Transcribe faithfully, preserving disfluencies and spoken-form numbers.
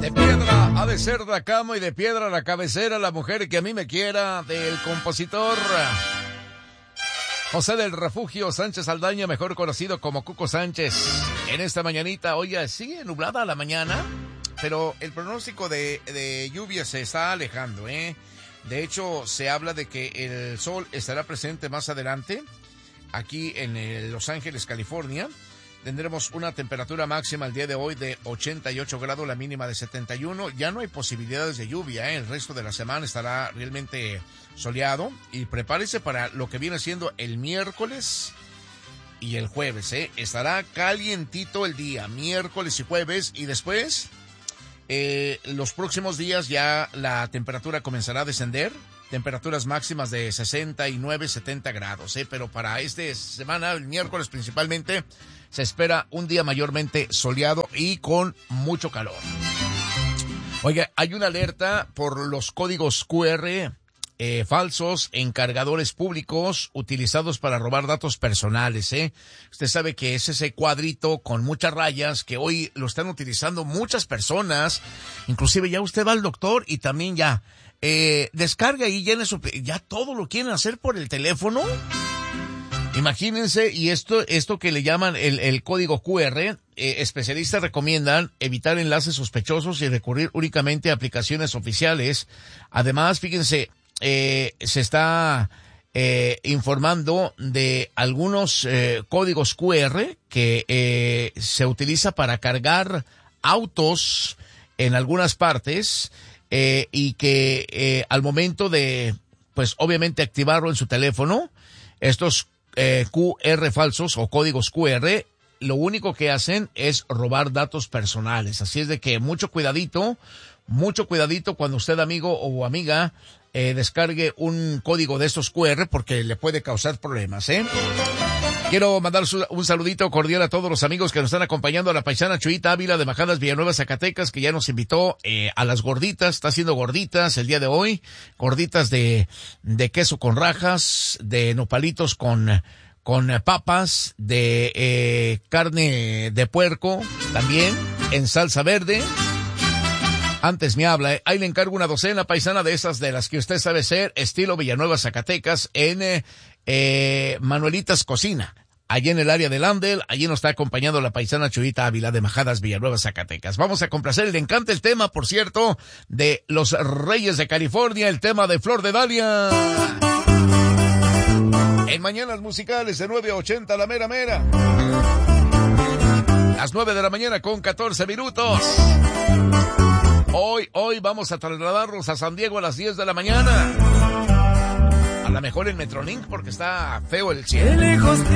De piedra ha de ser la cama y de piedra la cabecera, la mujer que a mí me quiera, del compositor José del Refugio Sánchez Aldaña, mejor conocido como Cuco Sánchez. En esta mañanita, oye, sigue nublada la mañana, pero el pronóstico de, de lluvia se está alejando, ¿eh? De hecho, se habla de que el sol estará presente más adelante, aquí en el Los Ángeles, California. Tendremos una temperatura máxima el día de hoy de ochenta y ocho grados, la mínima de setenta y uno. Ya no hay posibilidades de lluvia, ¿eh? El resto de la semana estará realmente soleado. Y prepárese para lo que viene siendo el miércoles y el jueves, ¿eh? Estará calientito el día, miércoles y jueves. Y después, eh, los próximos días ya la temperatura comenzará a descender. Temperaturas máximas de sesenta y nueve, setenta grados, ¿eh? Pero para esta semana, el miércoles principalmente, se espera un día mayormente soleado y con mucho calor. Oiga, hay una alerta por los códigos Q R eh, falsos en cargadores públicos utilizados para robar datos personales, ¿eh? Usted sabe que es ese cuadrito con muchas rayas que hoy lo están utilizando muchas personas. Inclusive ya usted va al doctor y también ya eh, descarga y llena su... Ya todo lo quieren hacer por el teléfono. Imagínense, y esto esto que le llaman el, el código Q R, eh, especialistas recomiendan evitar enlaces sospechosos y recurrir únicamente a aplicaciones oficiales. Además, fíjense, eh, se está eh, informando de algunos eh, códigos Q R que eh, se utiliza para cargar autos en algunas partes eh, y que eh, al momento de, pues obviamente activarlo en su teléfono, estos Eh, Q R falsos o códigos Q R, lo único que hacen es robar datos personales. Así es de que mucho cuidadito, mucho cuidadito cuando usted, amigo o amiga, eh, descargue un código de estos Q R porque le puede causar problemas, ¿eh? Quiero mandar un saludito cordial a todos los amigos que nos están acompañando, a la paisana Chuyita Ávila de Majadas Villanueva, Zacatecas, que ya nos invitó eh, a las gorditas. Está haciendo gorditas el día de hoy, gorditas de de queso con rajas, de nopalitos con con papas, de eh, carne de puerco, también en salsa verde. Antes me habla, eh. Ahí le encargo una docena, paisana, de esas de las que usted sabe ser, estilo Villanueva, Zacatecas, en eh, eh, Manuelitas Cocina. Allí en el área de Landel, allí nos está acompañando la paisana Chuyita Ávila de Majadas Villanueva, Zacatecas. Vamos a complacer, le encanta el tema, por cierto, de los Reyes de California, el tema de Flor de Dalia. En Mañanas Musicales de nueve a ochenta, la mera mera. Las nueve de la mañana con catorce minutos. Hoy, hoy vamos a trasladarnos a San Diego a las diez de la mañana. A lo mejor en Metrolink porque está feo el cielo.